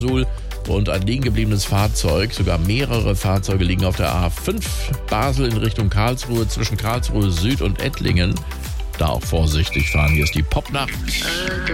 und ein liegen gebliebenes Fahrzeug, sogar mehrere Fahrzeuge liegen auf der A5 Basel in Richtung Karlsruhe, zwischen Karlsruhe Süd und Ettlingen. Da auch vorsichtig fahren. Hier ist die Popnacht.